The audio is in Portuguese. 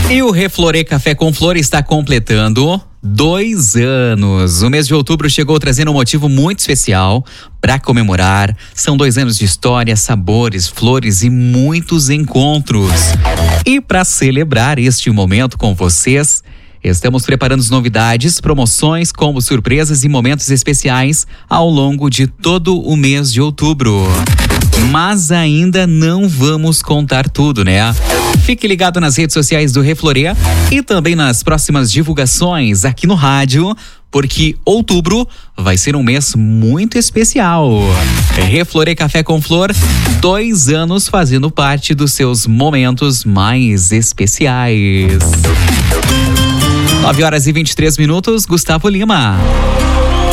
E o Reflorê Café com Flor está completando 2 anos. O mês de outubro chegou trazendo um motivo muito especial para comemorar. São 2 anos de história, sabores, flores e muitos encontros. E para celebrar este momento com vocês, estamos preparando novidades, promoções, combos, surpresas e momentos especiais ao longo de todo o mês de outubro. Mas ainda não vamos contar tudo, né? Fique ligado nas redes sociais do Reflorê e também nas próximas divulgações aqui no rádio, porque outubro vai ser um mês muito especial. Reflorê Café com Flor, 2 anos fazendo parte dos seus momentos mais especiais. 9h23, Gustavo Lima.